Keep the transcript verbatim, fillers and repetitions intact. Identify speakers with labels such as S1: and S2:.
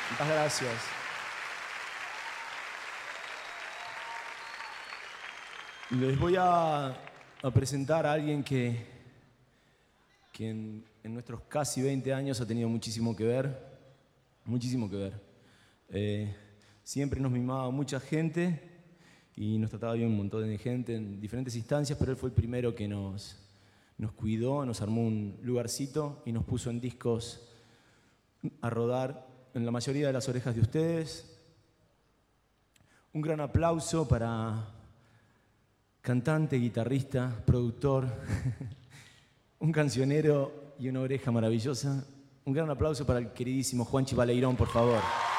S1: Muchas gracias. Les voy a, a presentar a alguien que, que en, en nuestros casi veinte años ha tenido muchísimo que ver, muchísimo que ver. Eh, siempre nos mimaba mucha gente y nos trataba bien un montón de gente en diferentes instancias, pero él fue el primero que nos, nos cuidó, nos armó un lugarcito y nos puso en discos a rodar en la mayoría de las orejas de ustedes. Un gran aplauso para cantante, guitarrista, productor, un cancionero y una oreja maravillosa. Un gran aplauso para el queridísimo Juanchi Baleirón, por favor.